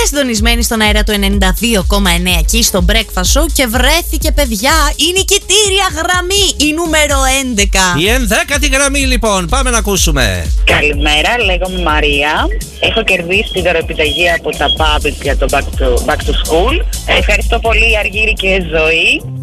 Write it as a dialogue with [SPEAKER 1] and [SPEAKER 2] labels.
[SPEAKER 1] Είστε συντονισμένοι στον αέρα του 92,9 εκεί στο Breakfast Show και βρέθηκε, παιδιά, η νικητήρια γραμμή, η νούμερο 11.
[SPEAKER 2] Η 11η γραμμή, λοιπόν. Πάμε να ακούσουμε.
[SPEAKER 3] Καλημέρα, λέγομαι Μαρία. Έχω κερδίσει τη δωρεπιταγή από τα Puppets για το Back to School. Ευχαριστώ πολύ, Αργύρη και Ζωή.